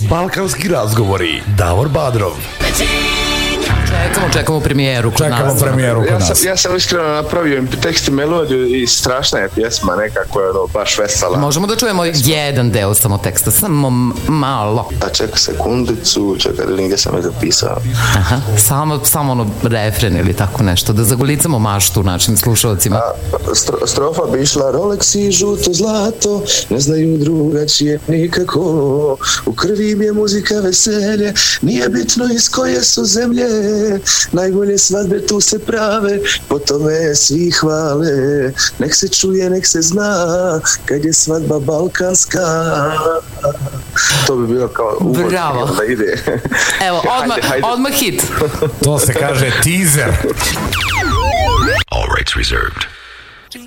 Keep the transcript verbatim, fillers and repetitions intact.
Balkanski razgovori. Davor Badrov. Čekamo, čekamo premijeru kod čekamo nas. Čekamo premijeru kod ja nas. Sam, ja sam iskreno napravio tekst i melodiju i strašna je pjesma, nekako je ono, baš vesela. Možemo da čujemo jedan deo samo teksta, samo malo. A čekaj sekundicu, čekaj da gdje sam je zapisao. Aha, samo, samo ono refren ili tako nešto, da zagolicamo maštu našim slušalcima. A, stro, strofa bi išla: Rolex i žuto zlato, ne znaju drugačije nikako, u krvi mi je muzika veselje, nije bitno iz koje su zemlje, najbolje svadbe tu se prave, po tome svi hvale, nek se čuje, nek se zna, kad je svadba balkanska. To bi bilo kao uvod. Bravo. Da ide. Evo, odmah, hajde, hajde. odmah hit. To se kaže teaser. All rights reserved.